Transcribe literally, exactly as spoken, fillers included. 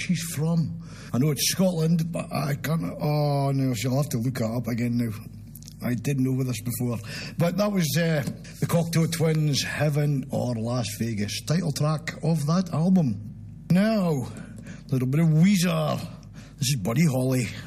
she's from. I know it's Scotland, but I can't... Oh, no, she'll have to look it up again now. I didn't know this before. But that was uh, the Cocteau Twins, Heaven or Las Vegas, title track of that album. Now, a little bit of Weezer. This is Buddy Holly.